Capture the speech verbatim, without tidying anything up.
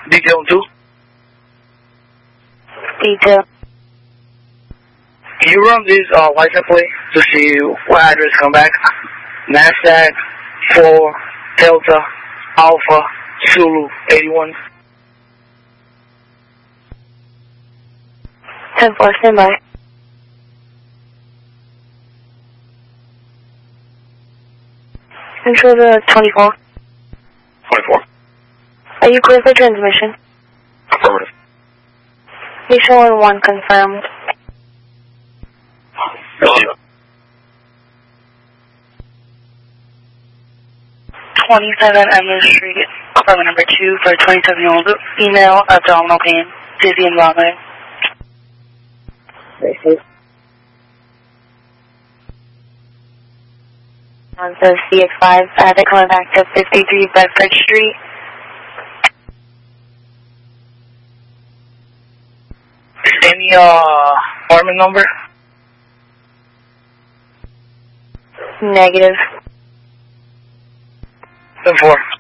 Detail two. Detail. Can you run this uh, license plate to see what address come back? NASDAQ four Delta Alpha Zulu eighty-one. ten four, stand by. Control to twenty-four. twenty-four. Are you clear for transmission? Affirmative. Station one confirmed. Hello. twenty-seven Emerald Street, apartment number two for twenty-seven-year-old female, abdominal pain, dizzy and vomiting. On the C X five, uh, they're coming back to fifty-three Bedford Street. Any uh apartment number? Negative. ten four.